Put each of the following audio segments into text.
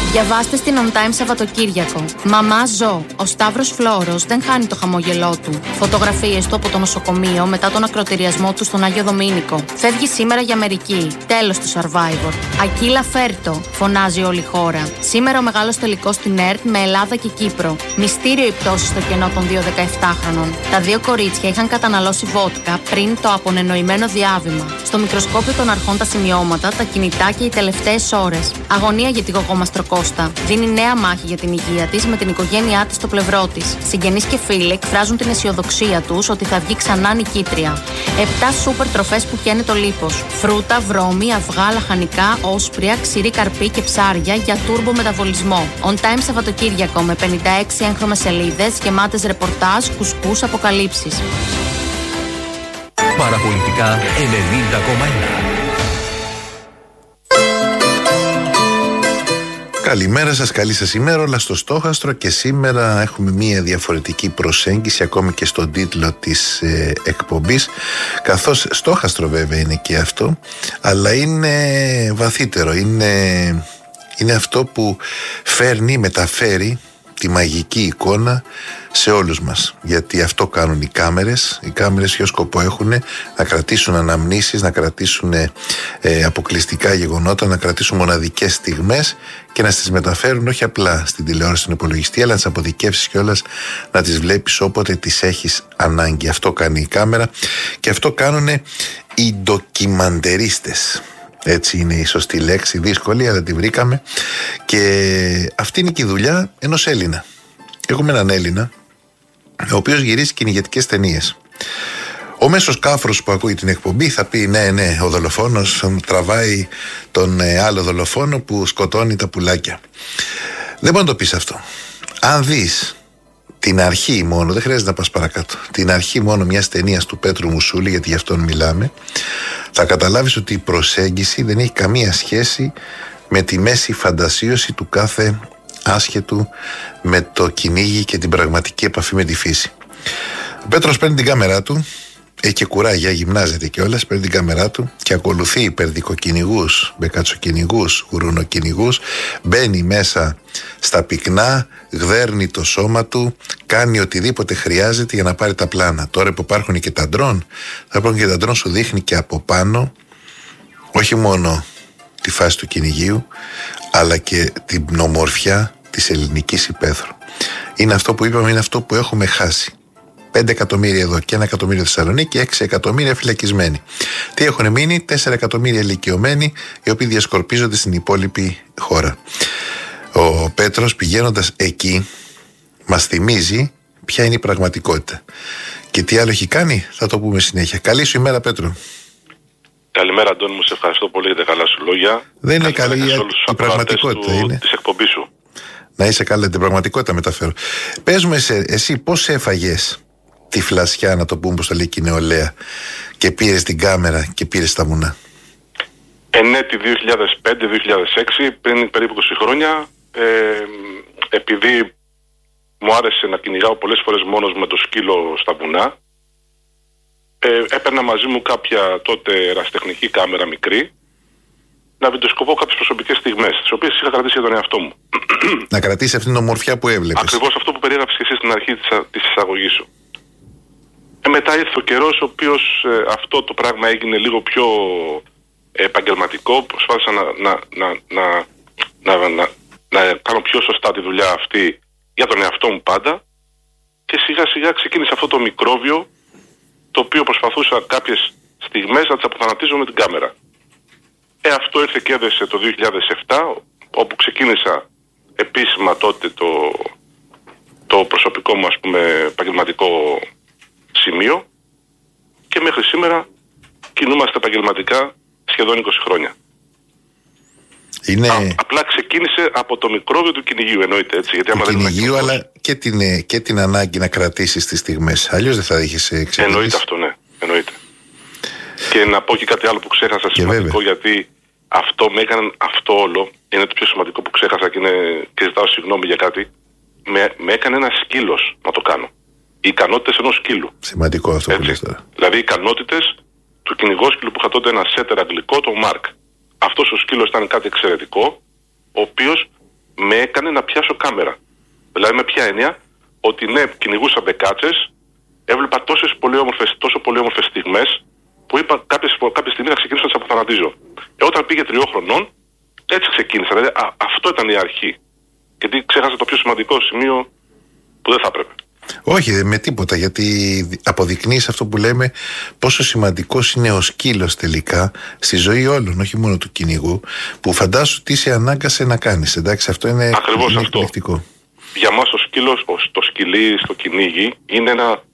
Διαβάστε στην On Time Σαββατοκύριακο. Μαμά ζω. Ο Σταύρος Φλόρος δεν χάνει το χαμόγελό του. Φωτογραφίες του από το νοσοκομείο μετά τον ακροτηριασμό του στον Άγιο Δομήνικο. Φεύγει σήμερα για Αμερική. Τέλος του Survivor. Ακύλα φέρτο, φωνάζει όλη η χώρα. Σήμερα ο μεγάλος τελικός στην ΕΡΤ με Ελλάδα και Κύπρο. Μυστήριο η πτώση στο κενό των 2 17χρονων. Τα δύο κορίτσια είχαν καταναλώσει βότκα πριν το απονενοημένο διάβημα. Στο μικροσκόπιο των αρχών τα σημειώματα, τα κινητά και οι τελευταίες ώρες. Αγωνία για τη Γογό Μαστροκώστα. Δίνει νέα μάχη για την υγεία της με την οικογένειά της στο πλευρό της. Συγγενείς και φίλοι εκφράζουν την αισιοδοξία τους ότι θα βγει ξανά νικήτρια. 7 σούπερ τροφές που καίνε το λίπος. Φρούτα, βρώμη, αυγά, λαχανικά, όσπρια, ξηρή καρπή και ψάρια για τούρμπο μεταβολισμό. On Time Σαββατοκύριακο με 56 έγχρωμες σελίδες γεμάτες ρεπορτάζ, κουσκούς, αποκαλύψεις. Παραπολιτικά 90,1. Καλημέρα σας, καλή σας ημέρα, όλα στο στόχαστρο, και σήμερα έχουμε μία διαφορετική προσέγγιση ακόμη και στον τίτλο της εκπομπής, καθώς στόχαστρο βέβαια είναι και αυτό, αλλά είναι βαθύτερο, είναι αυτό που μεταφέρει τη μαγική εικόνα σε όλους μας, γιατί αυτό κάνουν οι κάμερες. Οι κάμερες ποιο σκοπό έχουν? Να κρατήσουν αναμνήσεις, να κρατήσουν αποκλειστικά γεγονότα, να κρατήσουν μοναδικές στιγμές και να τις μεταφέρουν όχι απλά στην τηλεόραση, στον υπολογιστή, αλλά να τις αποθηκεύσεις κιόλας, να τις βλέπεις όποτε τις έχεις ανάγκη. Αυτό κάνει η κάμερα και αυτό κάνουν οι ντοκιμαντερίστες. Έτσι είναι η σωστή λέξη, δύσκολη αλλά τη βρήκαμε, και αυτή είναι και η δουλειά ενός Έλληνα. Έχουμε έναν Έλληνα ο οποίος γυρίζει κυνηγετικές ταινίες. Ο μέσος κάφρος που ακούει την εκπομπή θα πει ναι, ο δολοφόνος τραβάει τον άλλο δολοφόνο που σκοτώνει τα πουλάκια. Δεν μπορεί να το πεις αυτό. Αν δεις την αρχή μόνο, δεν χρειάζεται να πας παρακάτω, την αρχή μόνο μιας ταινίας του Πέτρου Μουσούλη, γιατί γι' αυτόν μιλάμε, θα καταλάβεις ότι η προσέγγιση δεν έχει καμία σχέση με τη μέση φαντασίωση του κάθε άσχετου με το κυνήγι και την πραγματική επαφή με τη φύση. Ο Πέτρος παίρνει την κάμερά του, έχει και κουράγια, γυμνάζεται κιόλας, παίρνει την κάμερά του και ακολουθεί περδικοκυνηγούς, μπεκατσοκυνηγούς, γουρουνοκυνηγούς, μπαίνει μέσα στα πυκνά, γδέρνει το σώμα του, κάνει οτιδήποτε χρειάζεται για να πάρει τα πλάνα. Τώρα που υπάρχουν και τα ντρόν, σου δείχνει και από πάνω όχι μόνο τη φάση του κυνηγίου, αλλά και την ομορφιά της ελληνικής υπαίθρου. Είναι αυτό που είπαμε, είναι αυτό που έχουμε χάσει. 5 εκατομμύρια εδώ και 1 εκατομμύριο Θεσσαλονίκη, 6 εκατομμύρια φυλακισμένοι. Τι έχουν μείνει? 4 εκατομμύρια ηλικιωμένοι, οι οποίοι διασκορπίζονται στην υπόλοιπη χώρα. Ο Πέτρος, πηγαίνοντας εκεί, μας θυμίζει ποια είναι η πραγματικότητα. Και τι άλλο έχει κάνει, θα το πούμε συνέχεια. Καλή σου ημέρα, Πέτρο. Καλημέρα, Αντώνη μου, σε ευχαριστώ πολύ για τα καλά σου λόγια. Δεν είναι καλή η πραγματικότητα, είναι. Της εκπομπής σου. Να είσαι καλά, την πραγματικότητα μεταφέρω. Πες μου εσύ πώς έφαγες τη φλασιά, να το πούμε πως το λέει και η νεολαία, και πήρες την κάμερα και πήρες τα βουνά? Ενέτη 2005-2006, πριν περίπου 20 χρόνια, επειδή μου άρεσε να κυνηγάω πολλές φορές μόνος με το σκύλο στα βουνά, έπαιρνα μαζί μου κάποια τότε ερασιτεχνική κάμερα μικρή, να βιντεοσκοπώ κάποιες προσωπικές στιγμές, τις οποίες είχα κρατήσει για τον εαυτό μου. Να κρατήσει αυτήν την ομορφιά που έβλεπες. Ακριβώς αυτό που περιέγραψες και εσύ στην αρχή της εισαγωγής σου. Μετά ήρθε ο καιρός, ο οποίος αυτό το πράγμα έγινε λίγο πιο επαγγελματικό. Προσπάθησα να κάνω πιο σωστά τη δουλειά αυτή για τον εαυτό μου πάντα, και σιγά σιγά ξεκίνησε αυτό το μικρόβιο, το οποίο προσπαθούσα κάποιες στιγμές να τις αποθανατίζω με την κάμερα. Αυτό ήρθε και έδεσε το 2007, όπου ξεκίνησα επίσημα τότε το προσωπικό μου, ας πούμε, επαγγελματικό σημείο, και μέχρι σήμερα κινούμαστε επαγγελματικά σχεδόν 20 χρόνια. Απλά ξεκίνησε από το μικρόβιο του κυνηγίου, εννοείται, έτσι. Γιατί του κυνηγίου, αλλά και την ανάγκη να κρατήσεις τις στιγμές. Αλλιώς δεν θα είχες ξεκινήσει. Εννοείται αυτό, ναι. Εννοείται. Και να πω και κάτι άλλο που ξέχασα, σημαντικό, γιατί αυτό όλο είναι το πιο σημαντικό που ξέχασα, και ζητάω συγγνώμη για κάτι. Με έκανε ένα σκύλος να το κάνω. Οι ικανότητες ενός σκύλου. Σημαντικό αυτό που λες τώρα. Δηλαδή οι ικανότητες του κυνηγόσκυλου που είχα τότε, ένα σέτερ αγγλικό, το Mark. Αυτός ο σκύλος ήταν κάτι εξαιρετικό, ο οποίος με έκανε να πιάσω κάμερα. Δηλαδή με ποια έννοια? Ότι ναι, κυνηγούσα μπεκάτσες, έβλεπα τόσο πολύ όμορφες στιγμές που είπα κάποια στιγμή να ξεκινήσω να τις αποθανατίζω. Όταν πήγε 3 χρονών, έτσι ξεκίνησα. Δηλαδή αυτό ήταν η αρχή. Γιατί ξέχασα το πιο σημαντικό σημείο που δεν θα έπρεπε. Όχι, με τίποτα, γιατί αποδεικνύεις αυτό που λέμε πόσο σημαντικός είναι ο σκύλος τελικά στη ζωή όλων, όχι μόνο του κυνηγού, που φαντάσου τι σε ανάγκασε να κάνεις. Εντάξει, αυτό είναι εκπληκτικό. Για μας το σκυλί στο κυνήγι είναι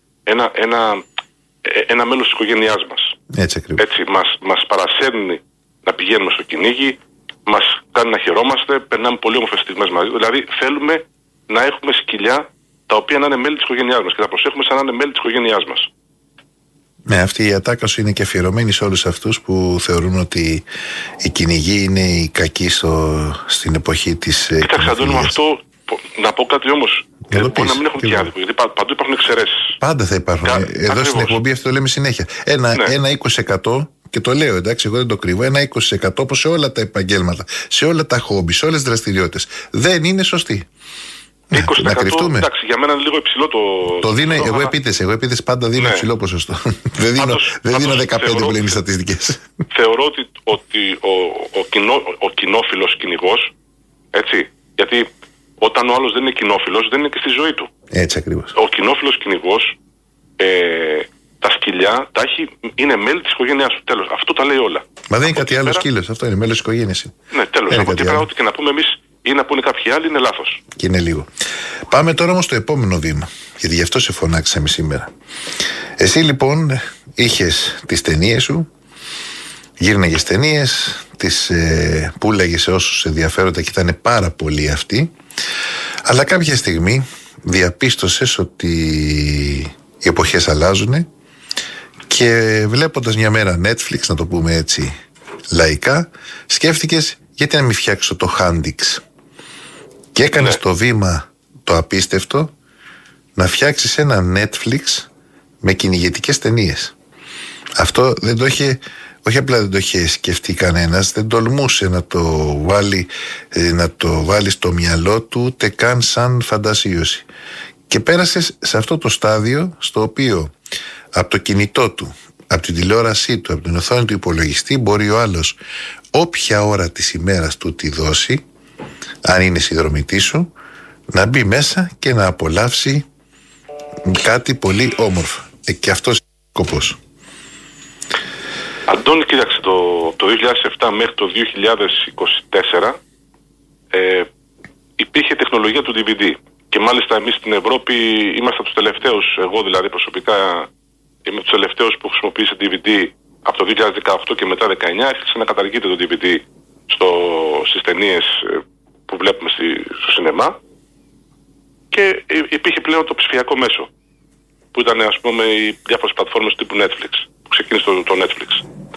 ένα μέλος της οικογένειάς μας. Έτσι ακριβώς. Έτσι, μας παρασέρνει να πηγαίνουμε στο κυνήγι, μας κάνει να χαιρόμαστε, περνάμε πολύ όμορφες στιγμές μαζί. Δηλαδή θέλουμε να έχουμε σκυλιά τα οποία να είναι μέλη της οικογένειάς μας και να προσέχουμε σαν να είναι μέλη της οικογένειάς μας. Ναι, αυτή η ατάκα σου είναι και αφιερωμένη σε όλους αυτούς που θεωρούν ότι οι κυνηγοί είναι οι κακοί στην εποχή της κοινοφιλίας. Κοίταξε, Αντώνη, αυτό να πω κάτι όμως. Μπορεί να μην έχουν και άδικο, γιατί παντού υπάρχουν εξαιρέσεις. Πάντα θα υπάρχουν. Εδώ στην εκπομπή αυτό το λέμε συνέχεια. Ένα 20%, και το λέω, εντάξει, εγώ δεν το κρύβω, ένα 20% όπως σε όλα τα επαγγέλματα, σε όλα τα χόμπι, σε όλες τις δραστηριότητες, δεν είναι σωστή. 20%, να κρυφτούμε. Εντάξει, για μένα είναι λίγο υψηλό το δίνω. Εγώ επίτες πάντα δίνω υψηλό ποσοστό. δεν δίνω 15 που λένε οι στατιστικές. Θεωρώ ότι ο κοινόφιλος κυνηγός, έτσι, γιατί όταν ο άλλος δεν είναι κοινόφιλος, δεν είναι και στη ζωή του. Έτσι ακριβώς. Ο κοινόφιλος κυνηγός, τα σκυλιά, είναι μέλη της οικογένειάς του. Τέλος. Αυτό τα λέει όλα. Μα δεν είναι κάτι άλλο σκύλος, αυτό είναι μέλος της οικογένειας. Ναι, τέλος. Από εκεί πέρα, ό,τι και να πούμε εμείς ή να πούνε κάποιοι άλλοι, είναι λάθος. Και είναι λίγο. Πάμε τώρα όμως στο επόμενο βήμα, γιατί γι' αυτό σε φωνάξαμε σήμερα. Εσύ λοιπόν είχες τις ταινίες σου, γύρναγες ταινίες, τις πουλάγες σε όσους ενδιαφέρονται και ήταν πάρα πολλοί αυτοί, αλλά κάποια στιγμή διαπίστωσες ότι οι εποχές αλλάζουν και βλέποντας μια μέρα Netflix, να το πούμε έτσι λαϊκά, σκέφτηκες γιατί να μην φτιάξω το Handix. Και έκανες το βήμα το απίστευτο να φτιάξεις ένα Netflix με κυνηγετικές ταινίες. Αυτό δεν το είχε, όχι απλά δεν το είχε σκεφτεί κανένας, δεν τολμούσε να το βάλει στο μυαλό του ούτε καν σαν φαντασίωση. Και πέρασες σε αυτό το στάδιο στο οποίο από το κινητό του, από την τηλεόρασή του, από την οθόνη του υπολογιστή μπορεί ο άλλος όποια ώρα της ημέρας του τη δώσει, αν είναι συνδρομητή σου, να μπει μέσα και να απολαύσει κάτι πολύ όμορφο. Και αυτός είναι ο σκοπός. Αντώνη, κοίταξε, το 2007 μέχρι το 2024 υπήρχε τεχνολογία του DVD. Και μάλιστα εμείς στην Ευρώπη είμαστε τους τελευταίους, εγώ δηλαδή προσωπικά είμαι τους τελευταίους που χρησιμοποίησε DVD από το 2018 και μετά 19, άρχισε να καταργείται το DVD στις ταινίες που βλέπουμε στο σινεμά και υπήρχε πλέον το ψηφιακό μέσο που ήταν, ας πούμε, οι διάφορες πλατφόρμες τύπου Netflix που ξεκίνησε το Netflix.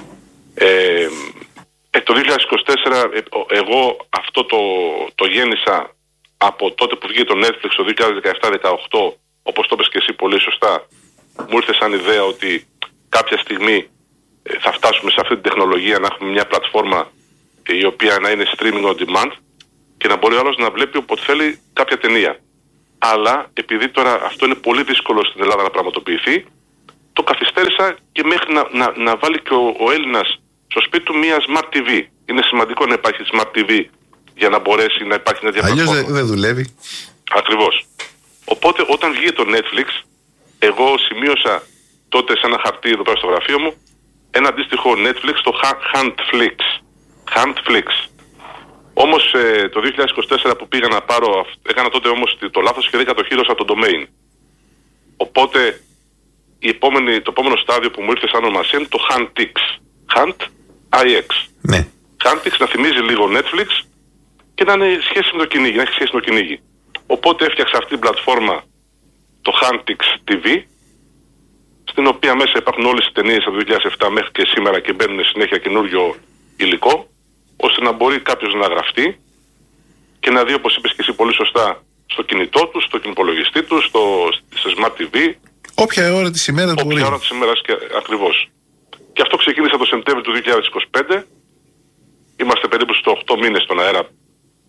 Το 2024 εγώ αυτό το γέννησα από τότε που βγήκε το Netflix το 2017-18, όπως το είπες και εσύ πολύ σωστά. Μου ήρθε σαν ιδέα ότι κάποια στιγμή θα φτάσουμε σε αυτή την τεχνολογία να έχουμε μια πλατφόρμα η οποία να είναι streaming on demand και να μπορεί ο άλλος να βλέπει όποτε θέλει κάποια ταινία. Αλλά επειδή τώρα αυτό είναι πολύ δύσκολο στην Ελλάδα να πραγματοποιηθεί, το καθυστέρησα και μέχρι να βάλει και ο Έλληνας στο σπίτι του μια Smart TV. Είναι σημαντικό να υπάρχει Smart TV για να μπορέσει να υπάρχει μια διαπλατφόρμα. Αλλιώς δεν δουλεύει. Ακριβώς. Οπότε όταν βγήκε το Netflix, εγώ σημείωσα τότε σε ένα χαρτί εδώ πέρα στο γραφείο μου ένα αντίστοιχο Netflix, το Handflix. Όμως το 2024 που πήγα να πάρω, έκανα τότε όμως το λάθος και δεν κατοχύρωσα το domain. Οπότε το επόμενο στάδιο που μου ήρθε σαν ονομασία είναι το Handix. Handix. Ναι. Handix να θυμίζει λίγο Netflix και να έχει σχέση με το κυνήγι. Οπότε έφτιαξα αυτή την πλατφόρμα, το Handix TV, στην οποία μέσα υπάρχουν όλες οι ταινίες από το 2007 μέχρι και σήμερα και μπαίνουν συνέχεια καινούριο υλικό, ώστε να μπορεί κάποιος να γραφτεί και να δει, όπως είπες και εσύ πολύ σωστά, στο κινητό του, στο υπολογιστή του, στο Smart TV. Όποια ώρα της ημέρας μπορεί. Όποια ώρα της ημέρας ακριβώς. Και αυτό ξεκίνησε το Σεπτέμβριο του 2025. Είμαστε περίπου στο 8 μήνες στον αέρα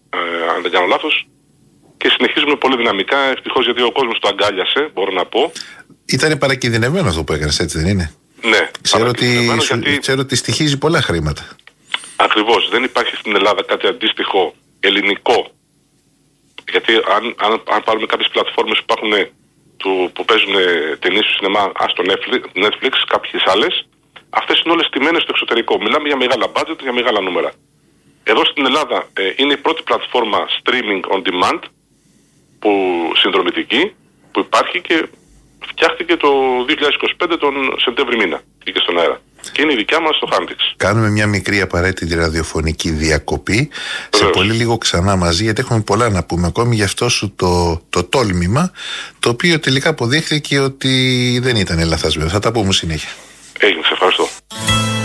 αν δεν κάνω λάθος, και συνεχίζουμε πολύ δυναμικά, ευτυχώς, γιατί ο κόσμος το αγκάλιασε, μπορώ να πω. Ήτανε παρακινδυνευμένο αυτό που έκανες, έτσι δεν είναι? Ναι, ξέρω ότι στοιχίζει πολλά χρήματα. Ακριβώς, δεν υπάρχει στην Ελλάδα κάτι αντίστοιχο ελληνικό. Γιατί αν πάρουμε κάποιες πλατφόρμες που υπάρχουν που παίζουν ταινίες στο σινεμά, στο Netflix, κάποιες άλλες, αυτές είναι όλες τιμένες στο εξωτερικό. Μιλάμε για μεγάλα budget, για μεγάλα νούμερα. Εδώ στην Ελλάδα είναι η πρώτη πλατφόρμα streaming on demand, συνδρομητική, που υπάρχει και φτιάχτηκε το 2025 τον Σεπτέμβρη μήνα. Βγήκε στον αέρα. Και είναι η δικιά μας στο Handix. Κάνουμε μια μικρή απαραίτητη ραδιοφωνική διακοπή. Σε πολύ λίγο ξανά μαζί, γιατί έχουμε πολλά να πούμε ακόμη γι' αυτό σου το τόλμημα, το οποίο τελικά αποδείχθηκε ότι δεν ήταν λαθασμένο. Θα τα πούμε συνέχεια. Έγινε, σε ευχαριστώ.